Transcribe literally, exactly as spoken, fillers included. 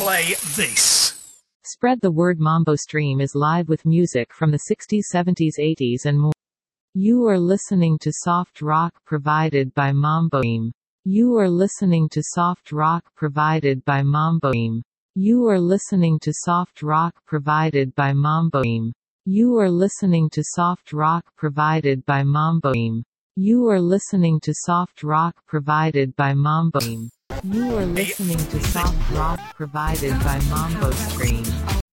play this. Spread the word. Mambo Stream is live with music from the sixties, seventies, eighties and more. You are listening to soft rock provided by Mambo Stream. You are listening to soft rock provided by Mambo Stream. You are listening to soft rock provided by Mambo Stream. You are listening to soft rock provided by Mambo Stream. You are listening to soft rock provided by Mambo Stream. You are listening to soft rock provided by Mambo Stream.